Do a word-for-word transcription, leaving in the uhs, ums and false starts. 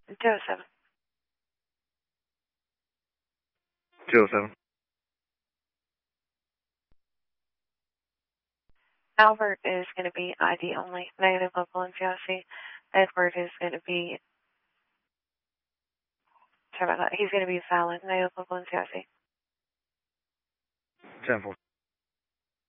two oh seven. two oh seven. Albert is going to be I D only. Negative local and G I C. Edward is going to be, sorry about that, he's going to be valid. Negative local and G I C. ten four.